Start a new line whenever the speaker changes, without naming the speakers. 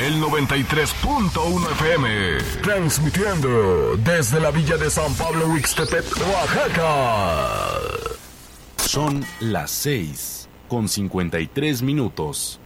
el 93.1 FM, transmitiendo desde la villa de San Pablo Huixtepec, Oaxaca.
Son las 6:53.